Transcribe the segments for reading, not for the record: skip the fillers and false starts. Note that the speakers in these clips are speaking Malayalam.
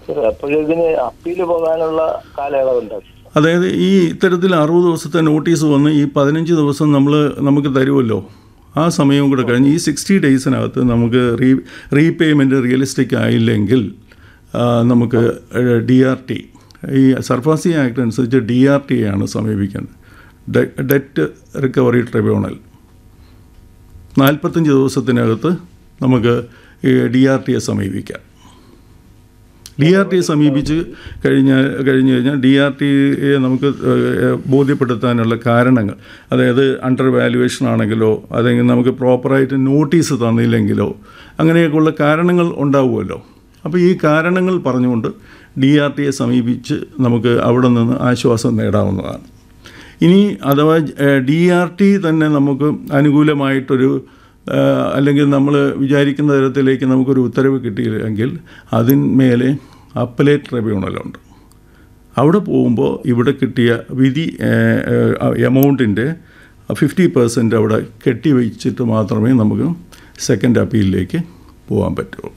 അപ്പോഴിതിന് അപ്പീല് പോകാനുള്ള കാലയളവുണ്ട്. അതായത് ഈ ഇത്തരത്തിൽ 60 ദിവസത്തെ നോട്ടീസ് വന്ന് ഈ 15 ദിവസം നമുക്ക് തരുമല്ലോ, ആ സമയവും കൂടെ കഴിഞ്ഞ് ഈ 60 ഡേയ്സിനകത്ത് നമുക്ക് റീപേയ്മെൻറ്റ് റിയലിസ്റ്റിക് ആയില്ലെങ്കിൽ നമുക്ക് DRT, ഈ സർഫാസി ആക്ട് അനുസരിച്ച് DRT ആണ് സമീപിക്കേണ്ടത്, ഡെറ്റ് റിക്കവറി ട്രിബ്യൂണൽ. 45 ദിവസത്തിനകത്ത് നമുക്ക് ഈ DRTയെ സമീപിക്കാം. DRT സമീപിച്ച് കഴിഞ്ഞ് കഴിഞ്ഞാൽ DRTയെ നമുക്ക് ബോധ്യപ്പെടുത്താനുള്ള കാരണങ്ങൾ, അതായത് അണ്ടർ വാല്യുവേഷൻ ആണെങ്കിലോ അല്ലെങ്കിൽ നമുക്ക് പ്രോപ്പറായിട്ട് നോട്ടീസ് തന്നില്ലെങ്കിലോ അങ്ങനെയൊക്കെയുള്ള കാരണങ്ങൾ ഉണ്ടാവുമല്ലോ. അപ്പോൾ ഈ കാരണങ്ങൾ പറഞ്ഞുകൊണ്ട് DRTയെ സമീപിച്ച് നമുക്ക് അവിടെ നിന്ന് ആശ്വാസം നേടാവുന്നതാണ്. ഇനി അഥവാ DRT തന്നെ നമുക്ക് അനുകൂലമായിട്ടൊരു അല്ലെങ്കിൽ നമ്മൾ വിചാരിക്കുന്ന തരത്തിലേക്ക് നമുക്കൊരു ഉത്തരവ് കിട്ടിയില്ലെങ്കിൽ അതിന്മേലെ അപ്പലേറ്റ് ട്രിബ്യൂണലുണ്ട്. അവിടെ പോകുമ്പോൾ ഇവിടെ കിട്ടിയ വിധി എമൗണ്ടിൻ്റെ 50% അവിടെ കെട്ടിവെച്ചിട്ട് മാത്രമേ നമുക്ക് സെക്കൻഡ് അപ്പീലിലേക്ക് പോകാൻ പറ്റുള്ളൂ.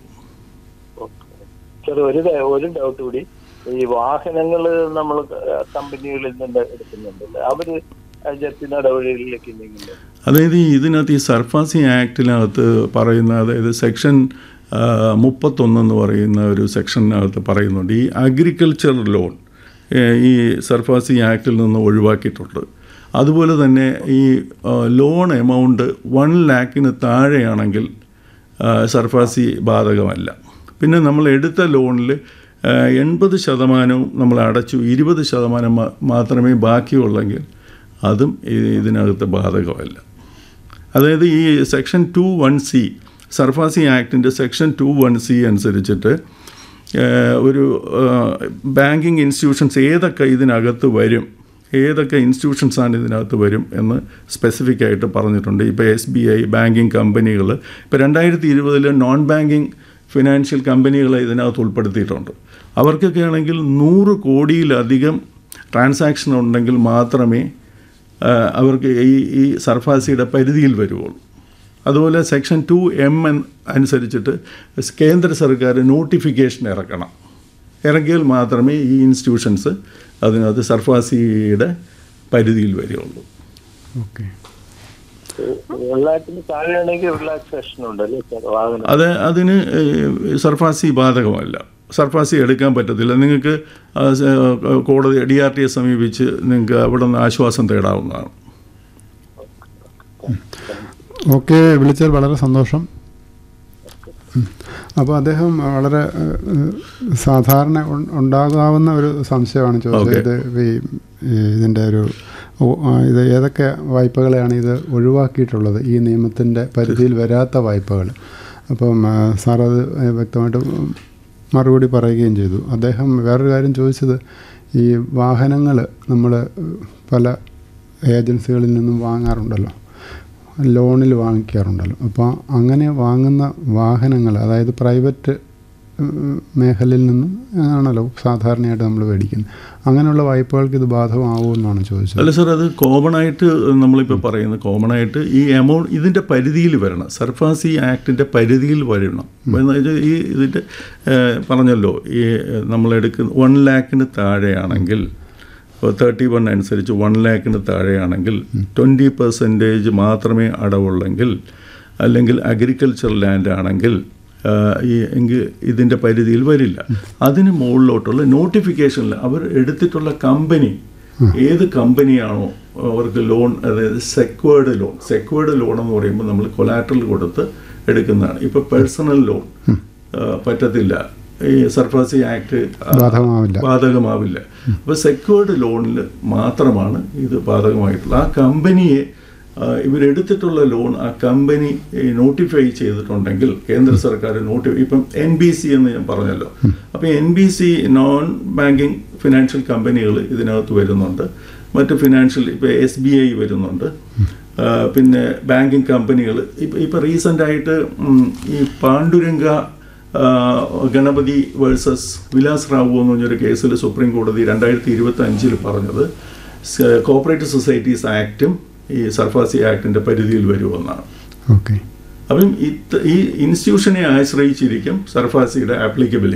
ഒരു ഡൗട്ട് കൂടി, ഈ വാഹനങ്ങൾ നമ്മൾ കമ്പനികളിൽ നിന്ന് എടുക്കുന്നുണ്ടല്ലോ, അവർ നടപടികളിലേക്ക് നീങ്ങുന്നു. അതായത് ഇതിനകത്ത് ഈ സർഫാസി ആക്ടിനകത്ത് പറയുന്ന, അതായത് സെക്ഷൻ 31 എന്ന് പറയുന്ന ഒരു സെക്ഷനകത്ത് പറയുന്നുണ്ട്, ഈ അഗ്രികൾച്ചർ ലോൺ ഈ സർഫാസി ആക്ടിൽ നിന്ന് ഒഴിവാക്കിയിട്ടുണ്ട്. അതുപോലെ തന്നെ ഈ ലോൺ എമൗണ്ട് 1 lakhന് താഴെയാണെങ്കിൽ സർഫാസി ബാധകമല്ല. പിന്നെ നമ്മൾ എടുത്ത ലോണിൽ 80% നമ്മൾ അടച്ചു, 20% മാത്രമേ ബാക്കിയുള്ളെങ്കിൽ അതും ഇതിനകത്ത് ബാധകമല്ല. അതായത് ഈ section 21C, SARFAESI ആക്ടിൻ്റെ section 21C അനുസരിച്ചിട്ട് ഒരു ബാങ്കിങ് ഇൻസ്റ്റിറ്റ്യൂഷൻസ് ഏതൊക്കെ ഇതിനകത്ത് വരും, ഏതൊക്കെ ഇൻസ്റ്റിറ്റ്യൂഷൻസാണ് ഇതിനകത്ത് വരും എന്ന് സ്പെസിഫിക് ആയിട്ട് പറഞ്ഞിട്ടുണ്ട്. ഇപ്പോൾ SBI ബാങ്കിങ് കമ്പനികൾ, ഇപ്പോൾ 2020 നോൺ ബാങ്കിങ് ഫിനാൻഷ്യൽ കമ്പനികളെ ഇതിനകത്ത് ഉൾപ്പെടുത്തിയിട്ടുണ്ട്. അവർക്കൊക്കെ ആണെങ്കിൽ 100 കോടിയിലധികം ട്രാൻസാക്ഷൻ ഉണ്ടെങ്കിൽ മാത്രമേ അവർക്ക് ഈ സർഫാസിയുടെ പരിധിയിൽ വരുള്ളൂ. അതുപോലെ സെക്ഷൻ 2M അനുസരിച്ചിട്ട് കേന്ദ്ര സർക്കാർ നോട്ടിഫിക്കേഷൻ ഇറക്കിയാൽ മാത്രമേ ഈ ഇൻസ്റ്റിറ്റ്യൂഷൻസ് അതിനകത്ത് സർഫാസിയുടെ പരിധിയിൽ വരികയുള്ളൂ. ഓക്കെ. അതിന് സർഫാസി ബാധകമല്ല, സർഫാസി എടുക്കാൻ പറ്റത്തില്ല. നിങ്ങൾക്ക് കോടതി DRTയെ സമീപിച്ച് നിങ്ങൾക്ക് അവിടെ നിന്ന് ആശ്വാസം തേടാവുന്നതാണ്. ഓക്കെ, വിളിച്ചാൽ വളരെ സന്തോഷം. അപ്പോൾ അദ്ദേഹം വളരെ സാധാരണ ഉണ്ടാകാവുന്ന ഒരു സംശയമാണ് ചോദിച്ചത്. ഇതിൻ്റെ ഇത് ഏതൊക്കെ വായ്പകളെയാണ് ഇത് ഒഴിവാക്കിയിട്ടുള്ളത്, ഈ നിയമത്തിൻ്റെ പരിധിയിൽ വരാത്ത വായ്പകൾ. അപ്പം സാർ അത് വ്യക്തമായിട്ട് മറുപടി പറയുകയും ചെയ്തു. അദ്ദേഹം വേറൊരു കാര്യം ചോദിച്ചത്, ഈ വാഹനങ്ങൾ നമ്മൾ പല ഏജൻസികളിൽ നിന്നും വാങ്ങാറുണ്ടല്ലോ, ലോണിൽ വാങ്ങിക്കാറുണ്ടല്ലോ. അപ്പോൾ അങ്ങനെ വാങ്ങുന്ന വാഹനങ്ങൾ, അതായത് പ്രൈവറ്റ് മേഖലയിൽ നിന്നും ആണല്ലോ സാധാരണയായിട്ട് നമ്മൾ മേടിക്കുന്നത്, അങ്ങനെയുള്ള വായ്പകൾക്ക് ഇത് ബാധകമാവുമെന്നാണ് ചോദിച്ചത്. അല്ല സാർ, അത് കോമണായിട്ട് നമ്മളിപ്പോൾ പറയുന്നത്, കോമണായിട്ട് ഈ എമൗണ്ട് ഇതിൻ്റെ പരിധിയിൽ വരണം, സർഫാസി ആക്ടിൻ്റെ പരിധിയിൽ വരണം. ഈ ഇതിൻ്റെ പറഞ്ഞല്ലോ, ഈ നമ്മളെടുക്കുന്ന 1 lakhന് താഴെയാണെങ്കിൽ, 31 അനുസരിച്ച് 1 lakhന് താഴെയാണെങ്കിൽ 20% മാത്രമേ അടവുള്ളെങ്കിൽ, അല്ലെങ്കിൽ അഗ്രികൾച്ചർ ലാൻഡ് ആണെങ്കിൽ എങ്കിൽ ഇതിൻ്റെ പരിധിയിൽ വരില്ല. അതിന് മുകളിലോട്ടുള്ള നോട്ടിഫിക്കേഷനിൽ അവർ എടുത്തിട്ടുള്ള കമ്പനി, ഏത് കമ്പനിയാണോ അവർക്ക് ലോൺ, അതായത് സെക്വേർഡ് ലോൺ എന്ന് പറയുമ്പോൾ നമ്മൾ കൊലാറ്ററൽ കൊടുത്ത് എടുക്കുന്നതാണ്. ഇപ്പോൾ പേഴ്സണൽ ലോൺ പറ്റത്തില്ല, ഈ സർഫാസി ആക്ട് ബാധകമാവില്ല. അപ്പോൾ സെക്വേർഡ് ലോണിൽ മാത്രമാണ് ഇത് ബാധകമായിട്ടുള്ളത്. ആ കമ്പനിയെ ഇവരെടുത്തിട്ടുള്ള ലോൺ ആ കമ്പനി നോട്ടിഫൈ ചെയ്തിട്ടുണ്ടെങ്കിൽ കേന്ദ്ര സർക്കാർ ഇപ്പം NBC എന്ന് ഞാൻ പറഞ്ഞല്ലോ, അപ്പോൾ NBC നോൺ ബാങ്കിങ് ഫിനാൻഷ്യൽ കമ്പനികൾ ഇതിനകത്ത് വരുന്നുണ്ട്. മറ്റ് ഫിനാൻഷ്യൽ ഇപ്പോൾ SBI വരുന്നുണ്ട്. പിന്നെ ബാങ്കിങ് കമ്പനികൾ ഇപ്പോൾ റീസെൻ്റായിട്ട് ഈ പാണ്ഡുരംഗ ഗണപതി വേഴ്സസ് വിലാസ് റാവു എന്ന് പറഞ്ഞൊരു കേസിൽ സുപ്രീം കോടതി 2025 പറഞ്ഞത് കോപ്പറേറ്റീവ് സൊസൈറ്റീസ് ആക്റ്റും ഈ സർഫാസി ആക്ടിൻ്റെ പരിധിയിൽ വരുമെന്നാണ്. ഓക്കെ. അപ്പം ഈ ഇൻസ്റ്റിറ്റ്യൂഷനെ ആശ്രയിച്ചിരിക്കും സർഫാസിയുടെ ആപ്ലിക്കബിലിറ്റി.